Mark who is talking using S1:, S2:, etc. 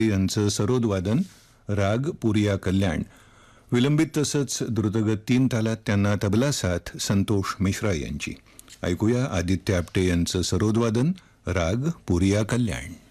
S1: यांचं सरोदवादन राग पुरिया कल्याण, विलंबित तसंच द्रुतगत 3 तालात त्यांना तबला साथ संतोष मिश्रा यांची. ऐकूया आदित्य आपटे यांचं सरोदवादन राग पुरिया कल्याण.